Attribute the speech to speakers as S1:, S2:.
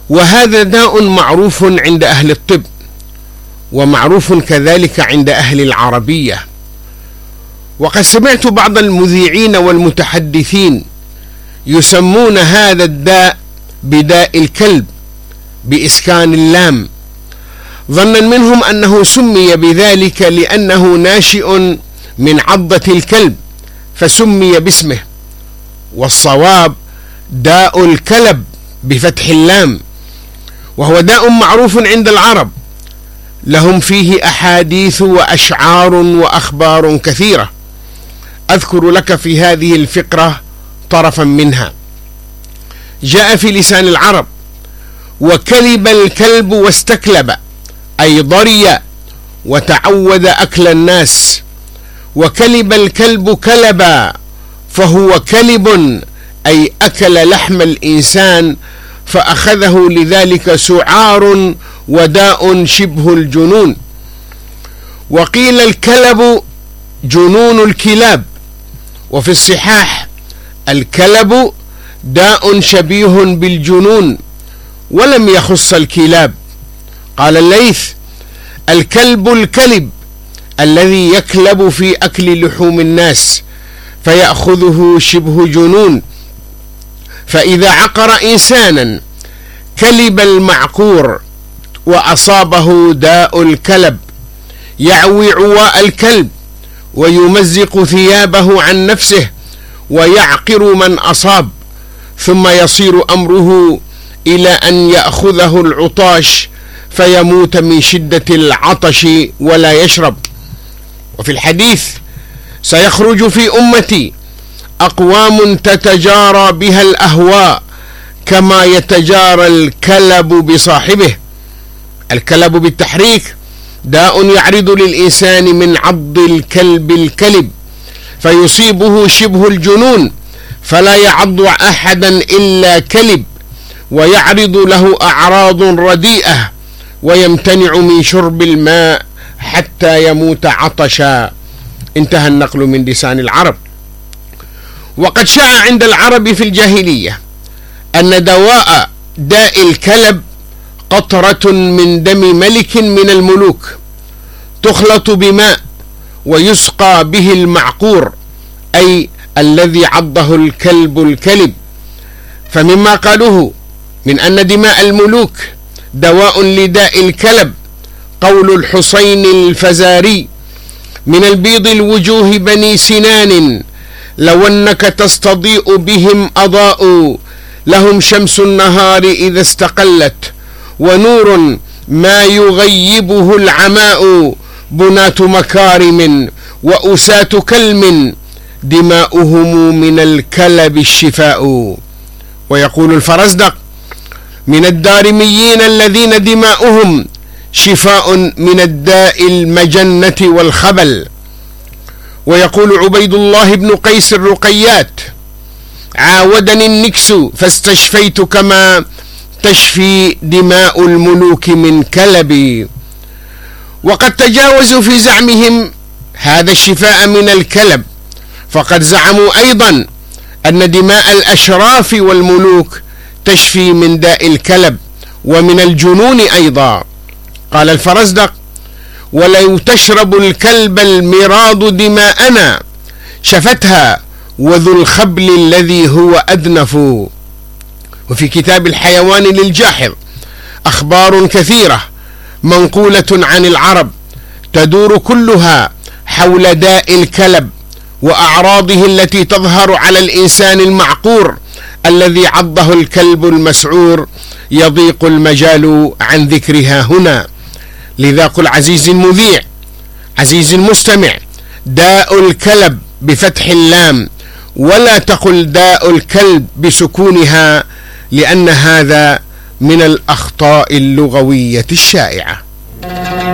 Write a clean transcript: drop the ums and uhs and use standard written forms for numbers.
S1: وهذا داء معروف عند أهل الطب، ومعروف كذلك عند أهل العربية. وقد سمعت بعض المذيعين والمتحدثين يسمون هذا الداء بداء الكلب بإسكان اللام، ظنا منهم أنه سمي بذلك لأنه ناشئ من عضة الكلب فسمي باسمه، والصواب داء الكلب بفتح اللام، وهو داء معروف عند العرب، لهم فيه أحاديث وأشعار وأخبار كثيرة. أذكر لك في هذه الفقرة طرفا منها. جاء في لسان العرب: وكلب الكلب واستكلب، أي ضري وتعود أكل الناس، وكلب الكلب كلبا فهو كلب، أي أكل لحم الإنسان فأخذه لذلك سعار وداء شبه الجنون. وقيل الكلب جنون الكلاب، وفي الصحاح الكلب داء شبيه بالجنون، ولم يخص الكلاب. قال الليث: الكلب الكلب الذي يكلب في أكل لحوم الناس فيأخذه شبه جنون، فإذا عقر إنسانا كلب المعقور وأصابه داء الكلب، يعوي عواء الكلب ويمزق ثيابه عن نفسه ويعقر من أصاب، ثم يصير أمره إلى أن يأخذه العطاش فيموت من شدة العطش ولا يشرب. وفي الحديث: سيخرج في أمتي أقوام تتجارى بها الأهواء كما يتجارى الكلب بصاحبه. الكلب بالتحريك داء يعرض للإنسان من عض الكلب الكلب فيصيبه شبه الجنون، فلا يعض أحدا إلا كلب، ويعرض له أعراض رديئة، ويمتنع من شرب الماء حتى يموت عطشا. انتهى النقل من لسان العرب. وقد شاع عند العرب في الجاهلية أن دواء داء الكلب قطرة من دم ملك من الملوك تخلط بماء ويسقى به المعقور، أي الذي عضه الكلب الكلب. فمما قالوه من أن دماء الملوك دواء لداء الكلب قول الحسين الفزاري: من البيض الوجوه بني سنان لو أنك تستضيء بهم أضاءوا، لهم شمس النهار إذا استقلت ونور ما يغيبه العماء، بنات مكارم وأساة كلم دماؤهم من الكلب الشفاء. ويقول الفرزدق: من الدارميين الذين دماؤهم شفاء من الداء المجنة والخبل. ويقول عبيد الله بن قيس الرقيات: عاودني النكس فاستشفيت كما تشفي دماء الملوك من كلبي. وقد تجاوزوا في زعمهم هذا الشفاء من الكلب، فقد زعموا أيضا أن دماء الأشراف والملوك تشفي من داء الكلب ومن الجنون أيضا. قال الفرزدق: ولو تشرب الكلب المراض دماءنا شفتها وذو الخبل الذي هو أدنف. وفي كتاب الحيوان للجاحظ أخبار كثيرة منقولة عن العرب تدور كلها حول داء الكلب وأعراضه التي تظهر على الإنسان المعقور الذي عضه الكلب المسعور، يضيق المجال عن ذكرها هنا. لذا قل عزيزي المذيع، عزيزي المستمع، داء الكلب بفتح اللام، ولا تقل داء الكلب بسكونها، لأن هذا من الأخطاء اللغوية الشائعة.